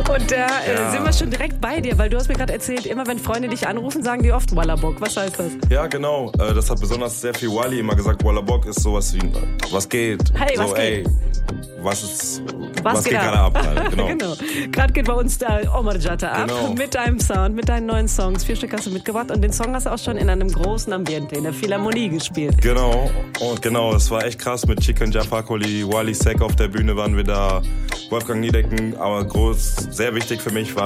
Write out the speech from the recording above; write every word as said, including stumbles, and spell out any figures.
Und da äh, Ja. sind wir schon direkt bei dir, weil du hast mir gerade erzählt, immer wenn Freunde dich anrufen, sagen die oft Walla Bock. Was heißt das? Ja, genau. Äh, das hat besonders sehr viel Wally immer gesagt. Walla Bock ist sowas wie, was geht? Hey, so, was geht? ey, was ist, Was, was geht, geht ab? gerade ab? Halt. Genau. genau. Gerade geht bei uns da Omar Jatta ab Genau. mit deinem Sound, mit deinen neuen Songs. Vier Stück hast du mitgebracht und den Song hast du auch schon in einem großen Ambiente, in der Philharmonie gespielt. Genau, und genau, es war echt krass mit Chicken Jafakoli, Wally Sek auf der Bühne waren wir da, Wolfgang Niedecken, aber groß, sehr wichtig für mich war